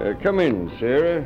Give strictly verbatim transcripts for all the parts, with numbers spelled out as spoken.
Uh, come in, Sarah.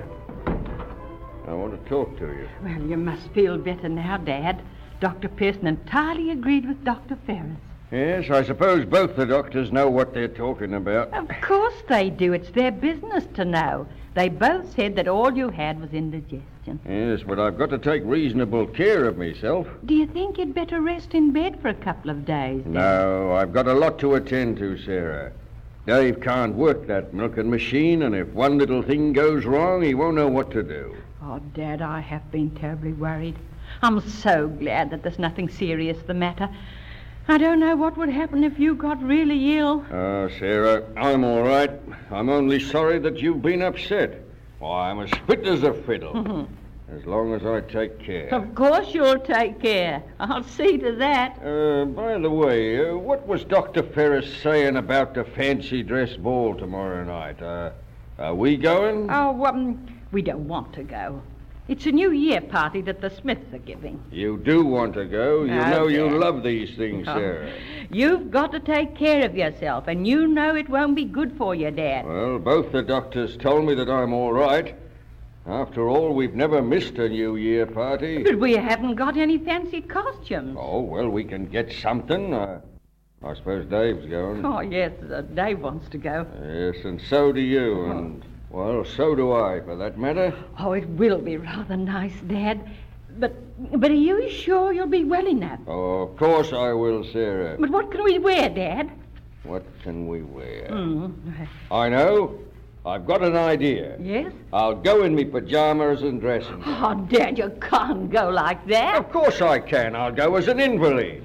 I want to talk to you. Well, you must feel better now, Dad. Doctor Pearson entirely agreed with Doctor Ferris. Yes, I suppose both the doctors know what they're talking about. Of course they do. It's their business to know. They both said that all you had was indigestion. Yes, but I've got to take reasonable care of myself. Do you think you'd better rest in bed for a couple of days, Dad? No, I've got a lot to attend to, Sarah. Dave can't work that milking machine, and if one little thing goes wrong, he won't know what to do. Oh, Dad, I have been terribly worried. I'm so glad that there's nothing serious the matter. I don't know what would happen if you got really ill. Oh, Sarah, I'm all right. I'm only sorry that you've been upset. Why, I'm as fit as a fiddle. As long as I take care. Of course you'll take care. I'll see to that. Uh, by the way, uh, what was Doctor Ferris saying about the fancy dress ball tomorrow night? Uh, are we going? Oh, um, we don't want to go. It's a New Year party that the Smiths are giving. You do want to go. You Oh, know you Dad. love these things, Sarah. Oh, you've got to take care of yourself, and you know it won't be good for you, Dad. Well, both the doctors told me that I'm all right. After all, we've never missed a New Year party. But we haven't got any fancy costumes. Oh, well, we can get something. Uh, I suppose Dave's going. Oh, yes, uh, Dave wants to go. Yes, and so do you, and, well, so do I, for that matter. Oh, it will be rather nice, Dad. But but are you sure you'll be well enough? Oh, of course I will, Sarah. But what can we wear, Dad? What can we wear? Mm. I know. I've got an idea. Yes? I'll go in me pajamas and dressing gown. Oh, Dad, you can't go like that. Of course I can. I'll go as an invalid.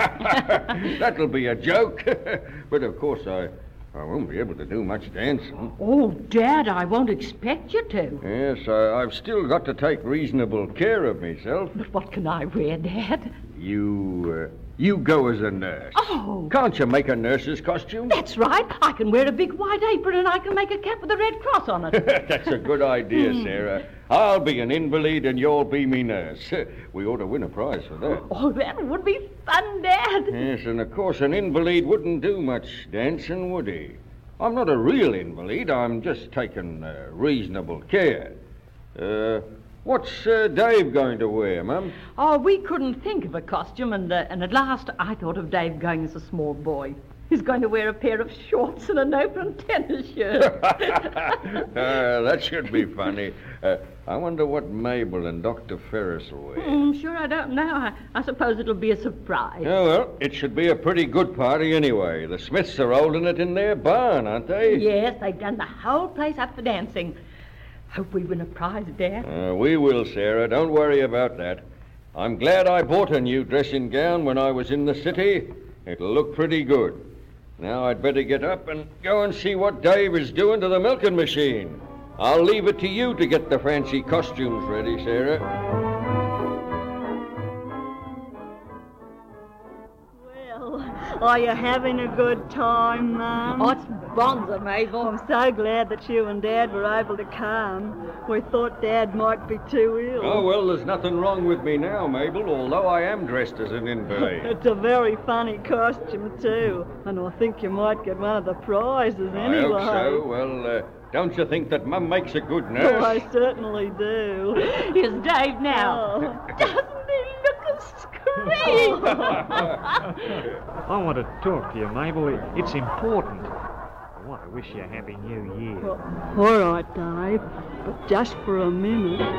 That'll be a joke. But of course I, I won't be able to do much dancing. Oh, Dad, I won't expect you to. Yes, I, I've still got to take reasonable care of myself. But what can I wear, Dad? You, uh, you go as a nurse. Oh. Can't you make a nurse's costume? That's right. I can wear a big white apron and I can make a cap with a red cross on it. That's a good idea, Sarah. I'll be an invalid and you'll be me nurse. We ought to win a prize for that. Oh, that would be fun, Dad. Yes, and of course an invalid wouldn't do much dancing, would he? I'm not a real invalid. I'm just taking uh, reasonable care. Uh, what's uh, Dave going to wear, Mum? Oh, we couldn't think of a costume, and, uh, and at last I thought of Dave going as a small boy. He's going to wear a pair of shorts and an open tennis shirt. uh, that should be funny. Uh, I wonder what Mabel and Doctor Ferris will wear. Mm, sure, I don't know. I, I suppose it'll be a surprise. Oh, well, it should be a pretty good party anyway. The Smiths are holding it in their barn, aren't they? Yes, they've done the whole place up for dancing. Hope we win a prize, Dad. Uh, we will, Sarah. Don't worry about that. I'm glad I bought a new dressing gown when I was in the city. It'll look pretty good. Now I'd better get up and go and see what Dave is doing to the milking machine. I'll leave it to you to get the fancy costumes ready, Sarah. Well, are you having a good time, Mum? Oh, it's bonza, Mabel. I'm so glad that you and Dad were able to come. We thought Dad might be too ill. Oh, well, there's nothing wrong with me now, Mabel, although I am dressed as an invalid. It's a very funny costume, too. And I think you might get one of the prizes I anyway. hope so. Well, uh, don't you think that Mum makes a good nurse? Oh, I certainly do. Here's Dave now. Oh. Doesn't he look a scream? I want to talk to you, Mabel. It- It's important. I want to wish you a happy new year. Well, all right, Dave, but just for a minute.